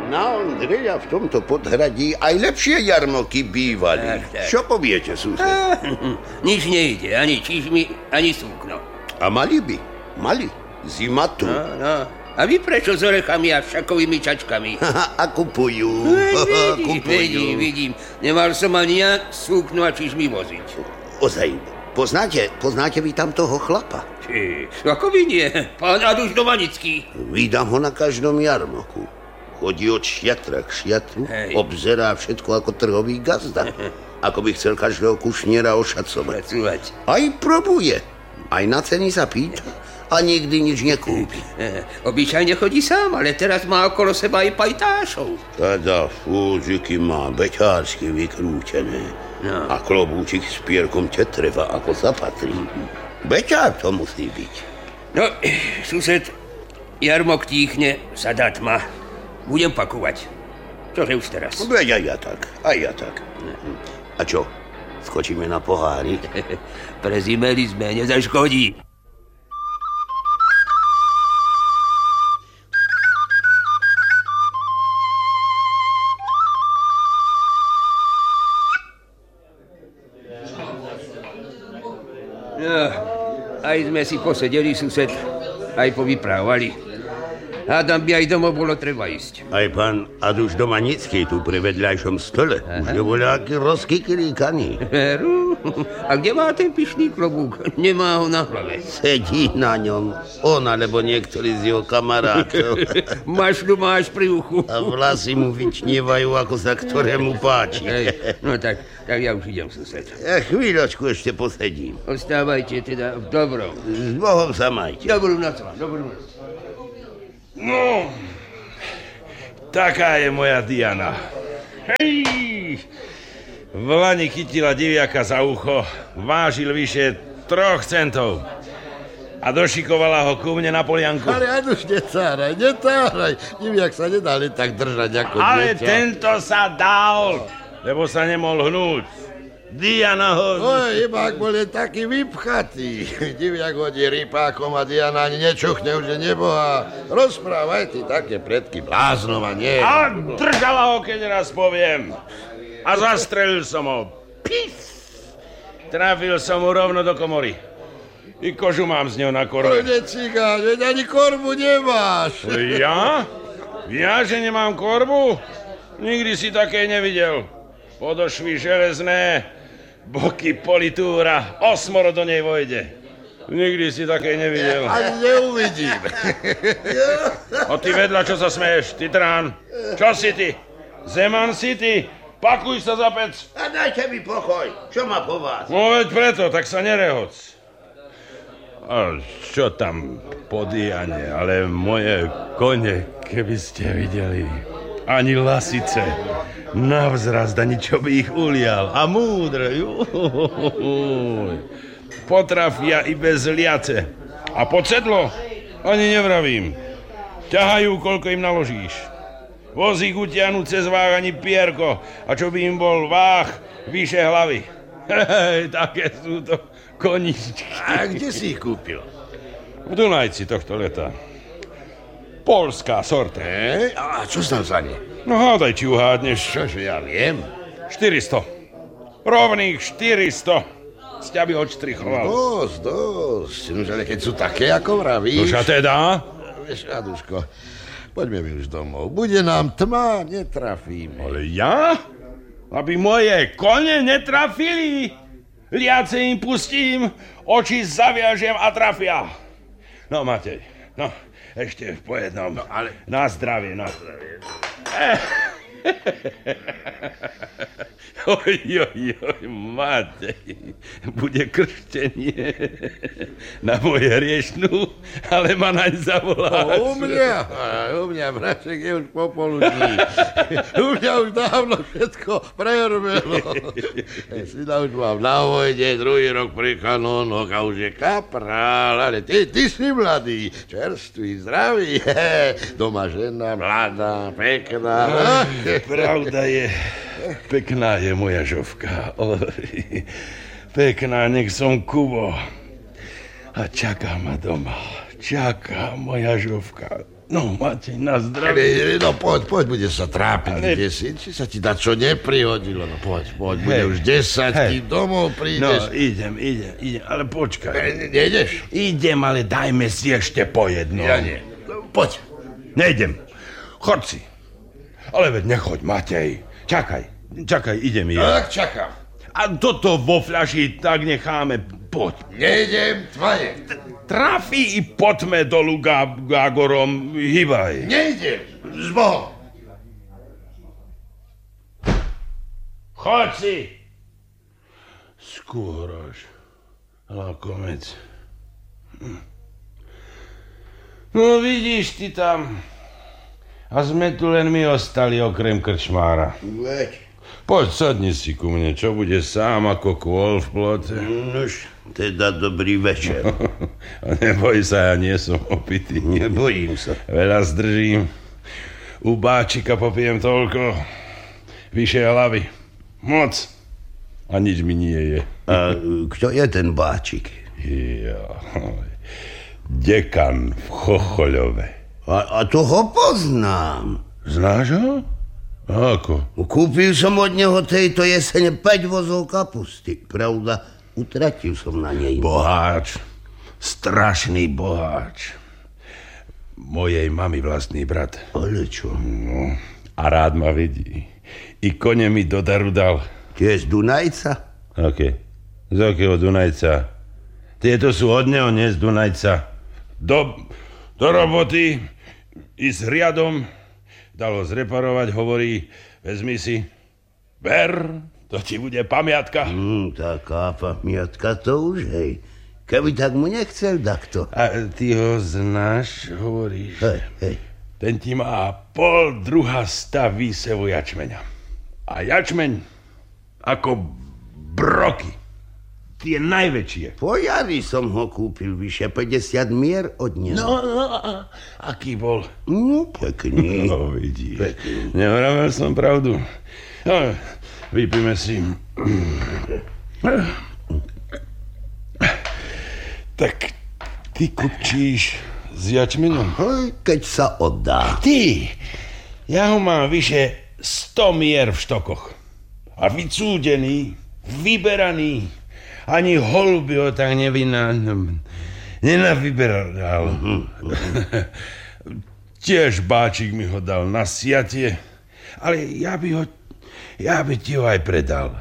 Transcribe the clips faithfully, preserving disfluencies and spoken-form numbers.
Na Ondreja v tomto podhradí aj lepšie jarmoky bývali. Tak, tak. Čo poviete, sused? Ah, nič nejde, ani čižmy, ani súkno. A mali by, mali. Zima tu. No, no. A vy prečo s orechami a všakovými čačkami? A kupujú. Vidím, vidím, vidím. Nemal som ani ja súkno a čižmy voziť. Ozaj, poznáte, poznáte vy tam toho chlapa? Či, ako by nie? Pán Aduš Domanický. Vídam ho na každom jarmoku. Chodí od šiatra k šiatru, Hej. obzerá všetko ako trhový gazda. Ako by chcel každého kušniera ošacovať. Pracovať. Aj probuje. Aj na ceny sa pýta. A nikdy nič nekúpi. Eh, Obyčajne chodí sám, ale teraz má okolo seba aj pajtášov. Teda fúziky má beťársky vykrútené. No. A klobúčik s pierkom tetreva, ako sa patrí. Beťár to musí byť. No, sused, jarmok tíchne, sadá tma. Budem pakovať. Čože už teraz? Veď aj ja tak, aj ja tak. A čo, skočíme na pohári? Prezimeli sme, nezaškodí. No, aj sme si posedeli, sused, aj povyprávali. Hádam by aj domov bolo treba ísť. Aj pán Aduš Domanický tu pri vedľajšom stole. Už je voľaký rozkykrýkaný. Veru? A kde má ten pyšný klobúk? Nemá ho na hlave. Sedí na ňom on alebo niektorý z jeho kamarátov. Mašľu máš pri uchu. A vlasy mu vyčnievajú, ako sa ktorému páči. Hej, no tak, tak ja už idem, sused. Ja chvíľočku ešte posedím. Ostávajte teda v dobrom. S Bohom sa majte. Dobrú noc vám, dobrú noc. No, taká je moja Diana. Hej! V lani chytila diviaka za ucho, vážil vyše troch centov. A došikovala ho ku mne na polianku. Ale Aduš, netáraj, netáraj. Diviak sa nedá len tak držať ako Ale dieťa. tento sa dal, lebo sa nemohol hnúť. Diana ho... Oj, iba ak bol len taký vypchatý. Diviak hodí rypákom a Diana ani nečuchne, už je neboha. Rozprávaj ty také predky bláznom a nie. A držala ho, keď raz poviem. A zastrelil som ho. Pif! Trafil som mu rovno do komory. I kožu mám z ňou na Oj, korbe. necigáš, veď ani korbu nemáš. Ja? Ja, že nemám korbu? Nikdy si také nevidel. Podošvy železné, boky politúra, osmoro do nej vojde. Nikdy si také nevidel. Ani neuvidím. A ty vedľa, čo sa smeješ, ty trán? Čo si ty? Zeman si ty? Pakuj sa za pec. A dajte mi pokoj. Čo má po vás? No veď preto, tak sa nerehoc. A čo tam po Diane, ale moje kone, keby ste videli. Ani lasice, navzrast, ani čo by ich ulial. A múdre, juj. Potrafia i bez liace. A pod sedlo? Ani nevravím. Ťahajú, koľko im naložíš. Vozík utiahnu cez váh ani pierko. A čo by im bol váh, vyše hlavy. Hej, také sú to koníčky. A kde si ich kúpil? V Dunajci tohto leta. Polská sorta. Hej, a čo tam za ne? No hádaj, či uhádneš. Čože ja viem? štyristo. Rovných štyristo. Z ťa by odštrichoval. Dosť, dosť. Nož, ale keď sú také, ako vravíš... Nož a teda? Vieš, Aduško, poďme mi už domov. Bude nám tma, netrafíme. Ale ja? Aby moje kone netrafili? Liace im pustím, oči zaviažem a trafia. No, Matej, no, ešte po jednom. No, ale... Na zdravie, na zdravie. Eh. Oj, oj, oj, Matej, bude krštenie na moje hriešnú, ale ma naň zavoláš. U mňa, u mňa, braček, je už popoludní. U mňa už dávno všetko prerbelo. Syna už mám na vojde, druhý rok pri kanónoch a už je kaprál, ale ty, ty si mladý, čerstvý, zdravý. Doma žena, mladá, pekná. Pravda je, pekná je moja žovka. Oj, pekná, nech som Kubo. A čaká ma doma. Čaká moja žovka. No, Matej, na zdravie. No poď, poď, bude sa trápiť, Ale- kde si, či sa ti dá čo neprihodilo, no poď, poď, bude Hej, už desať, hej. kým domov No, prídeš. idem, idem, idem, ale počkaj. Ne- Nejdeš? Idem, ale dajme si ešte po jednom. Ja nie. Poď. Nejdem. Chod si. Ale veď nechoď, Matej. Čakaj, čakaj, idem ja. Tak čakám. A toto vo fľaši tak necháme. Poď. Nejdem, tvaje. Trafi i poďme dolu Gá- Gágorom. Hýbaj. Nejdem, s Bohom. Choď si. Skôr až. Lakomec. Hm. No vidíš ty tam. A sme tu len my ostali okrem krčmára. Veď. Poď, sadni si ku mne, čo bude sám ako kôl v plote. Nož, teda dobrý večer. A neboj sa, ja nie som opitý. Nebojím sa. Veľa zdržím. U báčika popijem toľko. Vyššie hlavy. Moc. A nič mi nie je. A kto je ten báčik? Joj. Dekan v Chochoľove. A, a to ho poznám. Znáš ho? A ako? Kúpil som od neho tejto jesene päť vozov kapusty. Pravda, utratil som na nej. Boháč. Strašný boháč. Mojej mamy vlastný brat. Ale čo? No, a rád ma vidí. I kone mi do daru dal. Tie z Dunajca? Aké? Z akého Dunajca? Tieto sú od neho, nie z Dunajca. Do, do roboty i s riadom. Dalo zreparovať, hovorí, vezmi si. Ber, to ti bude pamiatka. Hm, taká pamiatka to už, hej. Keby tak mu nechcel, tak to. A ty ho znáš, hovoríš? Hej, hej. Ten ti má pol druha sta výsevu jačmeňa. A jačmeň ako broky. Tie najväčšie. Po jari som ho kúpil vyše päťdesiat mier od neho. No, no, a aký bol? No, pekný. No, vidíš. Pekný. Nehovoril som pravdu. No, vypíme si. Tak ty kupčíš s jačmeňom? Hej, keď sa oddá. Ty, ja ho mám vyše sto mier v štokoch. A vycúdený, vyberaný. Ani holuby ho tak nevyná... nenavyberal. Tiež báčik mi ho dal na siatie, ale ja by ho... ja by ti ho aj predal.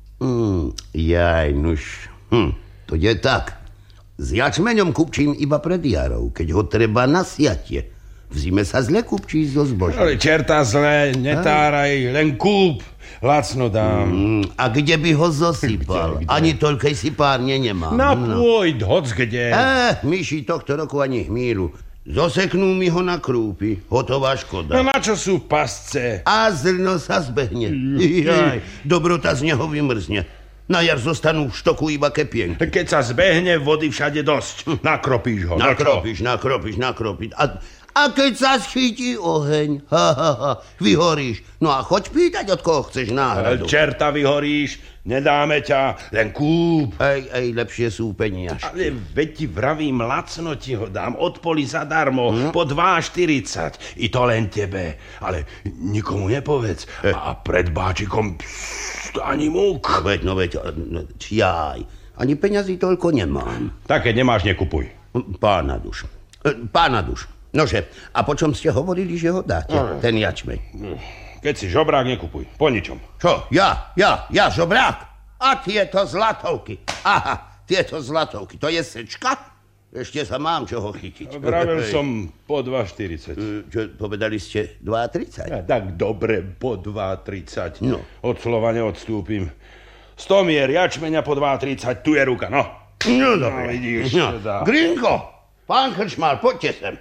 Mm, jaj, nuž. Hm, to je tak. S jačmeňom kupčím iba pred jarou, keď ho treba na siatie. V zime sa zle kupčí zo zbožia. Ale čerta zlé, netáraj, len kúp. Lacno dám. Mm, a kde by ho zosypal? Kde, kde? Ani toľkej sypárne nemám. Na pôjď, hoc kde. Eh, myši tohto roku ani hmíru. Zoseknú mi ho na krúpy. Hotová No škoda. na čo sú pasce? A zrno sa zbehne. Jaj, dobrota z neho vymrzne. Na jar zostanú v štoku iba kepienky. Keď sa zbehne, vody všade dosť. Nakropíš ho. no čo? Nakropíš, nakropíš, nakropíš. A, a keď sa schytí oheň, ha, ha, ha, vyhoríš. No a choď pýtať, od koho chceš náhradu. Čerta vyhoríš, nedáme ťa, len kúp. Ej, ej, lepšie sú peniažky. Ale veď ti vravím, lacno ti ho dám, od poli zadarmo, Hm? po dva štyridsať. I to len tebe, ale nikomu nepovedz. A pred báčikom pst, ani múk. No veď, no veď, no, jaj. Ani peňazí toľko nemám. Tak keď nemáš, nekupuj. Pána duš. E, Pána duš. Nože, a po čom ste hovorili, že ho dáte? No. Ten jačmeň. Keď si žobrák, nekupuj. Po ničom. Čo? Ja? Ja? Ja žobrák? A tieto zlatovky. Aha, tieto zlatovky. To je sečka? Ešte sa mám čoho chytiť. Vravel Hej. som po dva štyridsať. E, Čo, povedali ste dva tridsať? Ja, tak dobre, po dva tridsať. No. Od slova neodstúpim. sto mier jačmeňa po dva tridsať, tu je ruka, no. No, dobre. No, vidíš, No. teda. Grinko, pán Krčmár, poďte sem.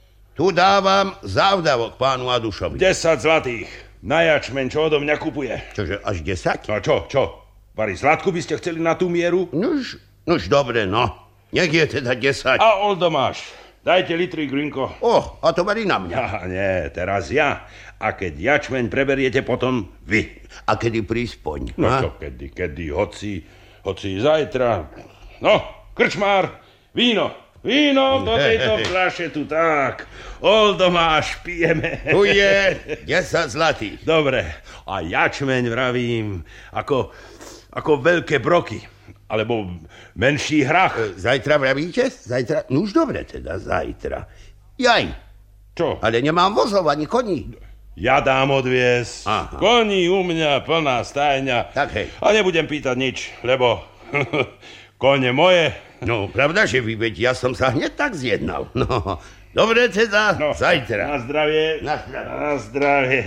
Tu dávam závdavok pánu Adušovi. desať zlatých. Na jačmeň, čo odo mňa kupuje. Čože, až desať? No čo, čo? Vari zlatku by ste chceli na tú mieru? Nuž, nuž, dobre, no. Nech je teda desať. A oldo máš. Dajte litri, Grinko. O, a to verí na mňa. Aha, nie, teraz ja. A keď jačmeň preberiete, potom vy. A kedy príspoň? No ha? čo, kedy, kedy, hoci, hoci zajtra. No, krčmár, víno. Víno do tejto fľaše tu tak. Oldomáš pijeme. Tu je desať zlatých. Dobre, a jačmeň vravím, ako, ako veľké broky, alebo menší hrach. Zajtra vravíte? Zajtra? No už dobre teda, zajtra. Jaj, Čo? ale nemám vozov ani koní. Ja dám odviesť. Aha. Koní u mňa, plná stajňa. Tak hej. A nebudem pýtať nič, lebo kone moje. No, pravda, že vy, veď ja som sa hneď tak zjednal. No, dobre teda, No, zajtra. Na zdravie. Na zdravie. Na zdravie.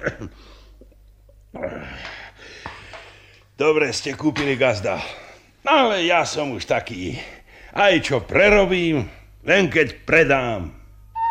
Dobre ste kúpili, gazda. Ale ja som už taký. Aj čo prerobím, len keď predám.